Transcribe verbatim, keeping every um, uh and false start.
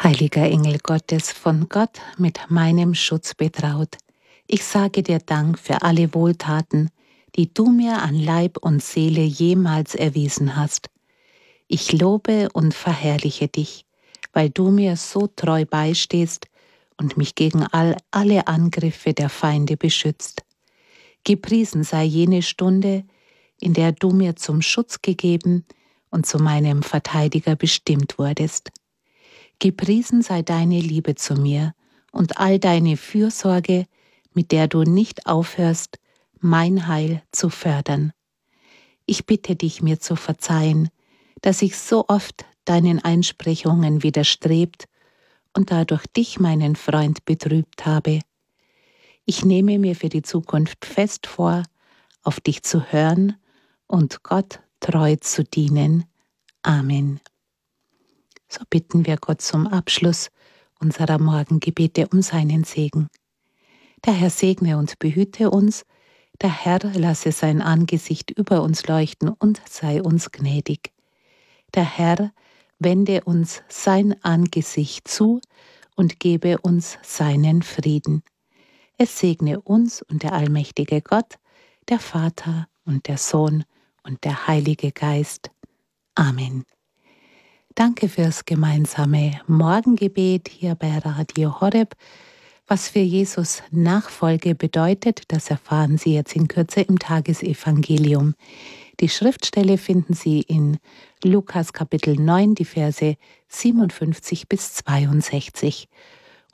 Heiliger Engel Gottes, von Gott mit meinem Schutz betraut, ich sage dir Dank für alle Wohltaten, die du mir an Leib und Seele jemals erwiesen hast. Ich lobe und verherrliche dich, weil du mir so treu beistehst und mich gegen all, alle Angriffe der Feinde beschützt. Gepriesen sei jene Stunde, in der du mir zum Schutz gegeben und zu meinem Verteidiger bestimmt wurdest. Gepriesen sei deine Liebe zu mir und all deine Fürsorge, mit der du nicht aufhörst, mein Heil zu fördern. Ich bitte dich, mir zu verzeihen, dass ich so oft deinen Einsprechungen widerstrebt und dadurch dich, meinen Freund, betrübt habe. Ich nehme mir für die Zukunft fest vor, auf dich zu hören und Gott treu zu dienen. Amen. So bitten wir Gott zum Abschluss unserer Morgengebete um seinen Segen. Der Herr segne und behüte uns, der Herr lasse sein Angesicht über uns leuchten und sei uns gnädig. Der Herr wende uns sein Angesicht zu und gebe uns seinen Frieden. Es segne uns und der allmächtige Gott, der Vater und der Sohn und der Heilige Geist. Amen. Danke fürs gemeinsame Morgengebet hier bei Radio Horeb. Was für Jesus Nachfolge bedeutet, das erfahren Sie jetzt in Kürze im Tagesevangelium. Die Schriftstelle finden Sie in Lukas Kapitel neun, die Verse siebenundfünfzig bis zweiundsechzig.